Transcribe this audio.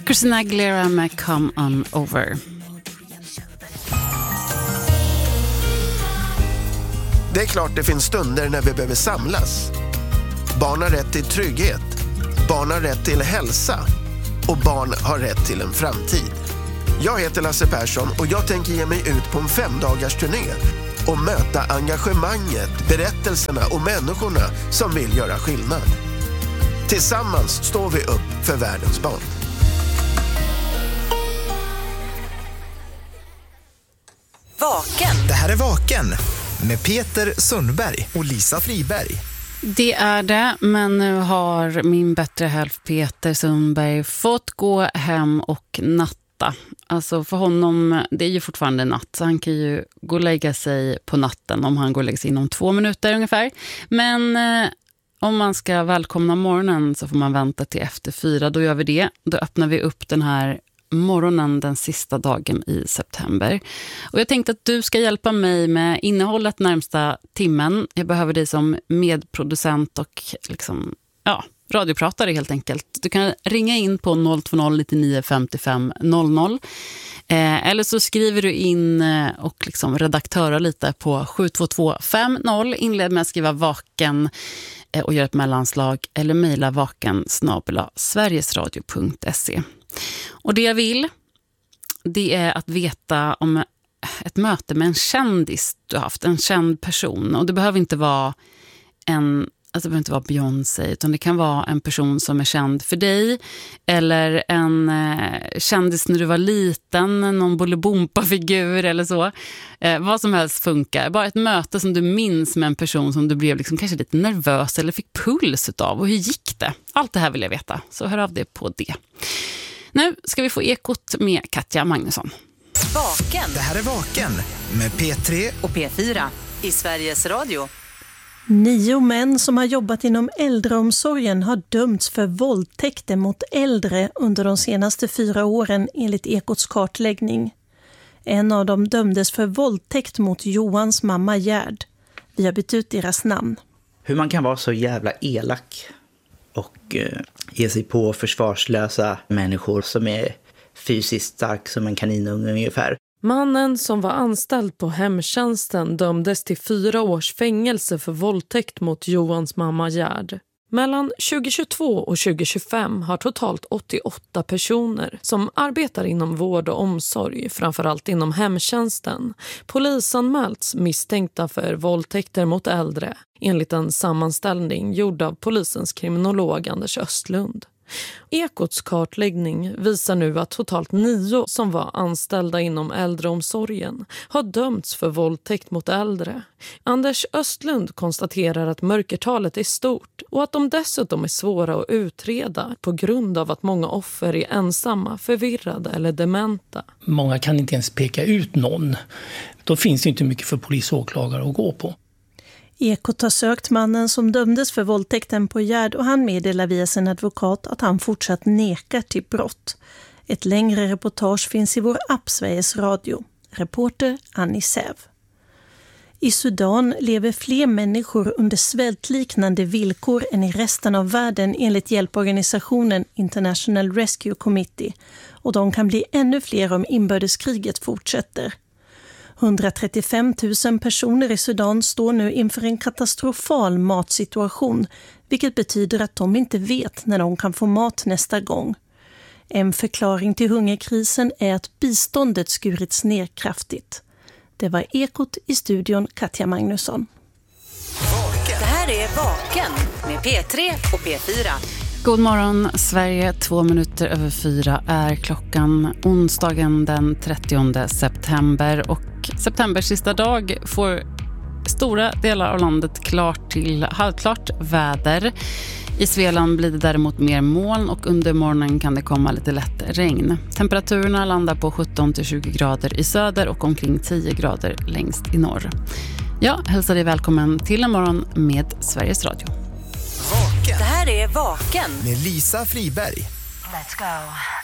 Christina Aguilera med Come On Over. Det är klart det finns stunder när vi behöver samlas. Barn har rätt till trygghet. Barn har rätt till hälsa. Och barn har rätt till en framtid. Jag heter Lasse Persson och jag tänker ge mig ut på en 5-dagars turné och möta engagemanget, berättelserna och människorna som vill göra skillnad. Tillsammans står vi upp för världens barn. Vaken. Det här är Vaken med Peter Sundberg och Lisa Friberg. Det är det, men nu har min bättre hälft Peter Sundberg fått gå hem och natta. Alltså för honom, det är ju fortfarande natt, så han kan ju gå och lägga sig på natten om han går och lägger sig inom 2 minuter ungefär. Men om man ska välkomna morgonen så får man vänta till efter 4, då gör vi det. Då öppnar vi upp den här morgonen den sista dagen i september. Och jag tänkte att du ska hjälpa mig med innehållet närmsta timmen. Jag behöver dig som medproducent och liksom, radiopratare helt enkelt. Du kan ringa in på 020-99 55 00. Eller så skriver du in och liksom redaktörar lite på 72250. Inled med att skriva vaken och gör ett mellanslag eller mejla vaken@sverigesradio.se. Och det jag vill, det är att veta om ett möte med en kändis du har haft, en känd person. Och det behöver inte vara Beyoncé, utan det kan vara en person som är känd för dig, eller en kändis när du var liten, någon Bolibompa-figur eller så. Vad som helst funkar. Bara ett möte som du minns med en person som du blev liksom kanske lite nervös eller fick puls utav. Och hur gick det? Allt det här vill jag veta, så hör av dig på det. Nu ska vi få ekot med Katja Magnusson. Vaken. Det här är Vaken med P3 och P4 i Sveriges Radio. 9 män som har jobbat inom äldreomsorgen har dömts för våldtäkter mot äldre under de senaste 4 åren enligt Ekots kartläggning. En av dem dömdes för våldtäkt mot Johans mamma Gerd. Vi har bytt ut deras namn. Hur man kan vara så jävla elak och ge sig på försvarslösa människor som är fysiskt stark som en kaninunge ungefär. Mannen som var anställd på hemtjänsten dömdes till 4 års fängelse för våldtäkt mot Johans mamma Gerd. Mellan 2022 och 2025 har totalt 88 personer som arbetar inom vård och omsorg, framförallt inom hemtjänsten, polisanmälts misstänkta för våldtäkter mot äldre, enligt en sammanställning gjord av polisens kriminolog Anders Östlund. Ekots kartläggning visar nu att totalt 9 som var anställda inom äldreomsorgen har dömts för våldtäkt mot äldre. Anders Östlund konstaterar att mörkertalet är stort och att de dessutom är svåra att utreda på grund av att många offer är ensamma, förvirrade eller dementa. Många kan inte ens peka ut någon. Då finns det inte mycket för polis och åklagare att gå på. Ekot har sökt mannen som dömdes för våldtäkten på Gerd och han meddelar via sin advokat att han fortsatt nekar till brott. Ett längre reportage finns i vår app Sveriges Radio. Reporter Annie Säv. I Sudan lever fler människor under svältliknande villkor än i resten av världen enligt hjälporganisationen International Rescue Committee, och de kan bli ännu fler om inbördeskriget fortsätter. 135 000 personer i Sudan står nu inför en katastrofal matsituation, vilket betyder att de inte vet när de kan få mat nästa gång. En förklaring till hungerkrisen är att biståndet skurits ner kraftigt. Det var Ekot i studion Katja Magnusson. Det här är Vaken med P3 och P4. God morgon Sverige, 2 minuter över 4 är klockan, onsdagen den 30 september, och septembers sista dag får stora delar av landet klart till halvklart väder. I Svealand blir det däremot mer moln och under morgonen kan det komma lite lätt regn. Temperaturerna landar på 17-20 grader i söder och omkring 10 grader längst i norr. Jag hälsar dig välkommen till en morgon med Sveriges Radio. Det här är Vaken med Lisa Friberg. Let's go.